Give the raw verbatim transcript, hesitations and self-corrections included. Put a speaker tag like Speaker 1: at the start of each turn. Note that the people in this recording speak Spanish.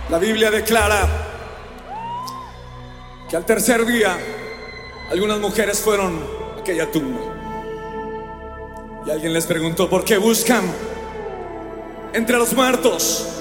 Speaker 1: La Biblia declara que al tercer día algunas mujeres fueron a aquella tumba y alguien les preguntó: ¿por qué buscan entre los muertos